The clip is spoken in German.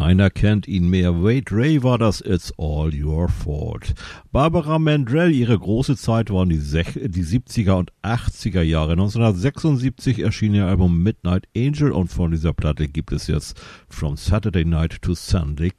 Keiner kennt ihn mehr. Wade Ray war das It's All Your Fault. Barbara Mandrell, ihre große Zeit waren die 70er und 80er Jahre. 1976 erschien ihr Album Midnight Angel und von dieser Platte gibt es jetzt From Saturday Night to Sunday